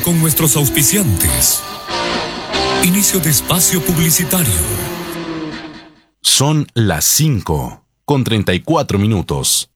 con nuestros auspiciantes. Inicio de espacio publicitario. Son las 5:34.